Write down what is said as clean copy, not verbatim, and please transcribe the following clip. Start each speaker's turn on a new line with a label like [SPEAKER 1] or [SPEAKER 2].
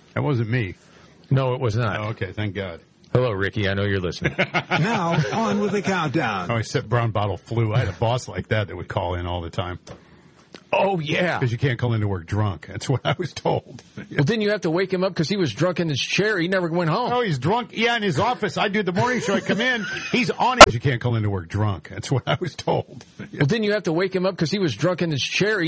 [SPEAKER 1] That wasn't me.
[SPEAKER 2] No, it was not.
[SPEAKER 1] Oh, okay, thank God.
[SPEAKER 2] Hello, Ricky. I know you're listening.
[SPEAKER 3] Now, on with the countdown.
[SPEAKER 1] Oh, I said brown bottle flu. I had a boss like that would call in all the time.
[SPEAKER 2] Oh, yeah.
[SPEAKER 1] Because you can't call into work drunk. That's what I was told.
[SPEAKER 2] Well, didn't you have to wake him up because he was drunk in his chair? He never went home.
[SPEAKER 1] Oh, he's drunk. Yeah, in his office. I do the morning show. I come in. He's on it. You can't call into work drunk. That's what I was told.
[SPEAKER 2] Well, didn't you have to wake him up because he was drunk in his chair?